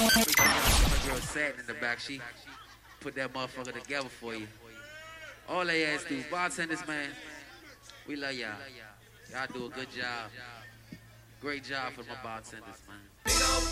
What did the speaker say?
My girl Satin in the back, she put that motherfucker together for you. All they ask do, bartenders, man, we love y'all. Y'all do a good job. Great job for my bartenders, man.